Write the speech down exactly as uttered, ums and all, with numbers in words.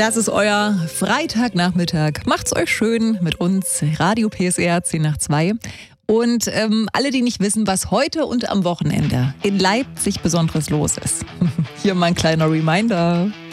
Das ist euer Freitagnachmittag. Macht's euch schön mit uns. Radio P S R zehn nach zwei. Und ähm, alle, die nicht wissen, was heute und am Wochenende in Leipzig Besonderes los ist. Hier mal ein kleiner Reminder.